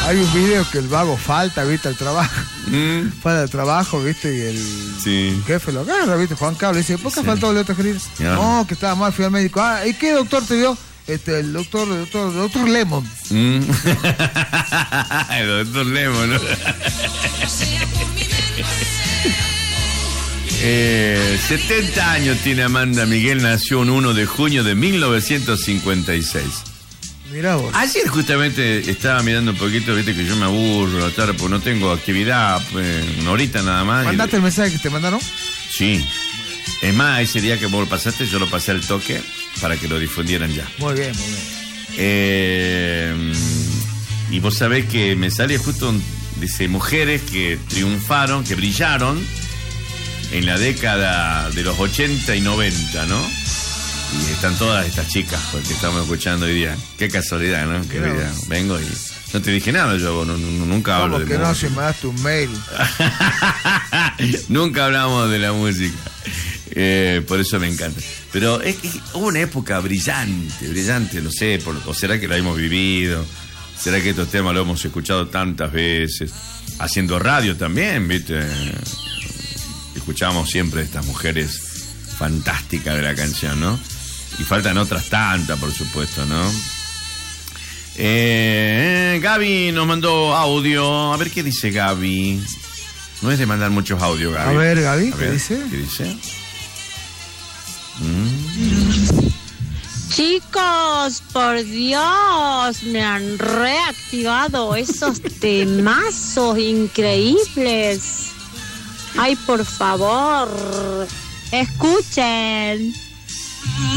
Hay un video que el vago falta, ¿viste? Al trabajo. Falta al trabajo, ¿viste? Y el jefe lo agarra, ¿viste? Juan Carlos dice, ¿por qué faltó el otro querido? No, que estaba mal, fui al médico. Ah, ¿y qué doctor te dio? El doctor Lemon. El doctor Lemon, ¿no? 70 años tiene Amanda Miguel, nació un 1 de junio de 1956. Mirá vos. Ayer justamente estaba mirando un poquito, viste que yo me aburro la tarde porque no tengo actividad, una horita nada más. ¿Mandaste el mensaje que te mandaron? Sí. Es más, ese día que vos lo pasaste, yo lo pasé al toque para que lo difundieran ya. Muy bien, muy bien. Y vos sabés que me sale justo, dice, mujeres que triunfaron, que brillaron en la década de los 80 y 90, ¿no? Y están todas estas chicas que estamos escuchando hoy día. Qué casualidad, ¿no? Que hoy día vengo y no te dije nada yo, nunca hablo de música. ¿Cómo que no? Si me das tu mail. Nunca hablamos de la música. Por eso me encanta. Pero hubo una época brillante, no sé, o será que la hemos vivido, será que estos temas los hemos escuchado tantas veces, haciendo radio también, ¿viste? Escuchamos siempre estas mujeres fantásticas de la canción, ¿no? Y faltan otras tantas, por supuesto, ¿no? Gaby nos mandó audio. A ver qué dice Gaby. No es de mandar muchos audios, Gaby. A ver, Gaby, ¿qué dice? ¿Qué dice? Chicos, por Dios, me han reactivado esos temazos increíbles. Ay, por favor, escuchen.